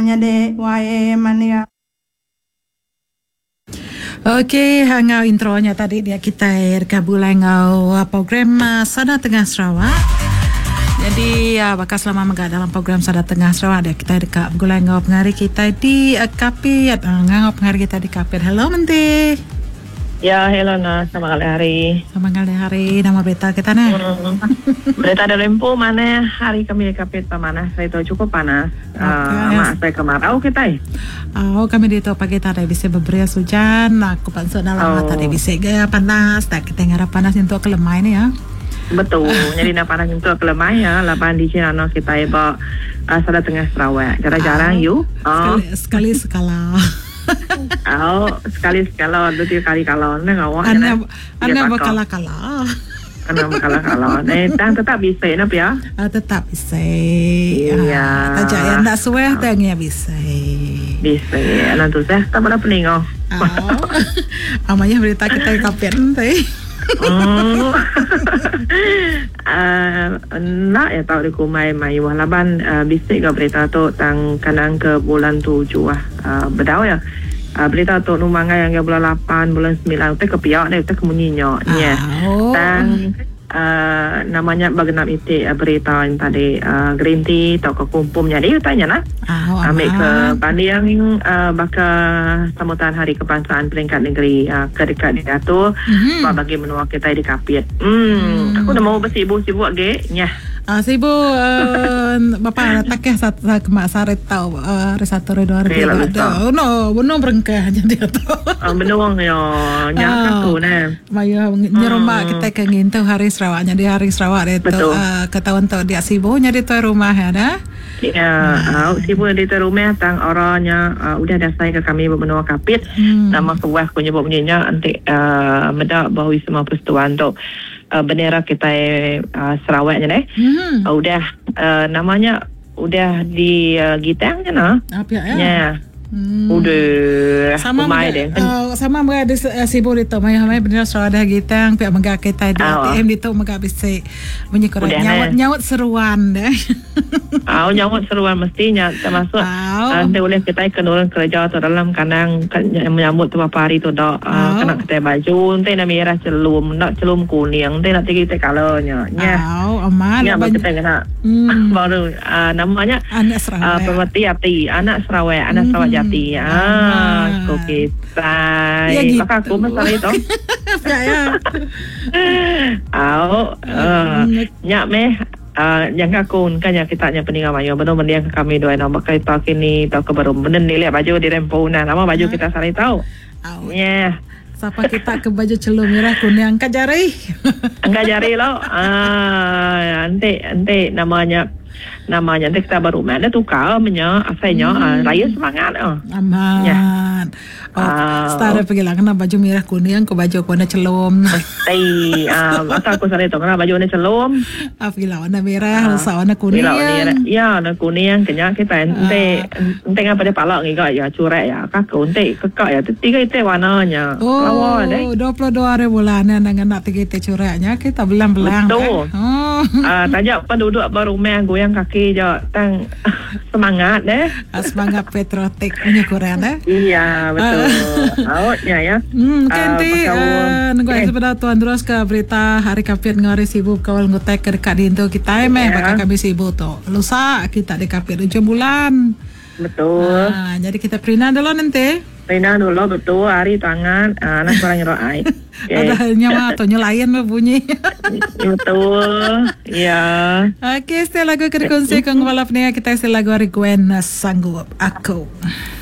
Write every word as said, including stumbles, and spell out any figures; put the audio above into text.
nya de wae mania. Okey, ngau intronya tadi dia kita kabulai ngau program uh, Sada Tengah Sarawak. Jadi uh, bakal selama megak dalam program Sada Tengah Sarawak dia kita dekat gulai ngau pengari kita di uh, Kapit. Uh, ngau pengari kita di Kapit. Hello Menteri. Ya, hello na, selamat kali hari. Selamat kali hari. Nama berita kita ni. Hmm. Berita dari Lempo mana hari kami di Kapit panas. Saya tahu cukup panas. Okay, uh, yes. Mak saya kemarau kita. Oh, kami di tu pagi tadi bisa beberes hujan. Aku pansuk dalam oh. tadi bisa gaya panas. Tak kita ngarap panas untuk kelemah ni ya. Betul. Jadi nak panas untuk kelemah ya. Lapan di Cina no kita iba uh, Sada Tengah Sarawak. Jarang-jarang oh. you. Oh. Sekali sekali sekala. Oh, sekali sekala, dua tiga kali kalau ni ngawak. Anda, anda berkala kala. Anda berkala kala. Eh, dan tetap bisa, nak ya? Ah, tetap bisa. Iya. Tak jaya, nak suai, tengah bisa. Bisa, nanti saya tak pernah pening oh. Amanya berita kita Kapit nanti. Hmm. uh, nak ya tahu di kumai mai walaban uh, bisik ke berita tu tang kanang ke bulan tujuh ah uh, bedau ya. Uh, berita tu numangai yang bulan lapan bulan sembilan tu kepiak ni tu kemunyinya nya. Tang uh, namanya bagenap itu uh, berita yang tadi uh, green tea atau kekumpumnya dia tanya nak. Oh, ambil ke Bandiang uh, bakal sambutan Hari Kebangsaan Peringkat Negeri uh, ke dekat dia tu mm-hmm. bagi menua kita di Kapit. Hmm, mm. Aku dah mau bersibuk-sibuk ge nyah. Ah, sibuk uh, bapa tak ke satu kemak saret tahu uh, satu dua hari ada. Oh no, benar berengkah jadi tu. Ah, benar yo nyah tu nah. Maya nyeroma kita ke ngintau Hari Sarawak jadi Hari Sarawak itu uh, ketahuan tu dia sibuk jadi tu rumah ada. Ya, uh, sibuk di rumah tang orangnya uh, udah dah saya ke kami berbenua Kapit hmm. nama kebuah ku nyebut bunyinya nanti uh, medak bahawi semua peristiwaan tu uh, bendera kita uh, Sarawak je ni hmm. uh, udah uh, namanya udah di uh, gitangnya nah apa ya yeah. Hmm. Udah sama mga, uh, sama mga uh, sibuk dito may may benar Sarawak dah gitang pihak mga kita di A T M dito mga bisa bunyi korang nyawat nyawat seruan deh. Ah, nyawat seruan mestinya termasuk nanti oleh kita kenurun kerja atau dalam kanang menyambut tu apa hari tu dak uh, kena kita baju nanti nak merah celum nak celum kuning nanti nak tinggi kalanya nya. Oh, aman. Ya kita kena hmm. baru uh, namanya anak Sarawak. Uh, Pemerhati Ati anak Sarawak anak Sarawak Jati. Ah, kau kita. Ya gitu. Maka aku masalah itu. Ya ya. Au, nyak meh. Uh, yang kakun kan yang kita nya peningan mayo benar benar yang kami dua nama kai tak kini tak kebaru benar ni lihat baju di rempunan nama baju kita sari tahu. Ya. Siapa kita ke baju celum merah kuning angkat jari. Angkat jari lo. Ah, nanti nanti namanya namanya nanti kita baru mana tukar punya asalnya hmm. uh, raya semangat oh. Aman. Ya. Oh, uh, start pergi lah kena baju merah kuning ke baju warna celum. Mesti ah uh, aku sari tu kena baju warna celum. Ah pergi warna merah, uh, warna kuning. Ya, warna kuning kena kita nanti nanti apa dia palak ni kak ya curek ya kakak nanti kakak ya tiga itu warnanya. Oh, dua puluh dua hari bulan dengan nak tiga itu cureknya kita belang-belang. Betul. Kan? Oh. Ah tajak penduduk baru rumah goyang kaki je tang semangat deh. Semangat patriotik punya Korea deh. Iya betul. Awaknya ya. Hmm, nanti uh, nunggu okay. Sebentar tuan terus ke berita Hari Kapit ngari sibuk kawal ngutek ke dekat dinto kita emeh yeah. Bakal kami sibuk tu. Lusa kita di Kapit tujuh bulan. Betul. Ah, jadi kita perina dulu nanti. Perina dulu betul hari tangan uh, anak orang nyeroai. Okay. Ada nyawa atau nyelayan bunyi. Betul. Ya. Okey, setelah lagu kedekonsep kong balap ni kita setelah lagu Hari Gwen Sanggup Aku.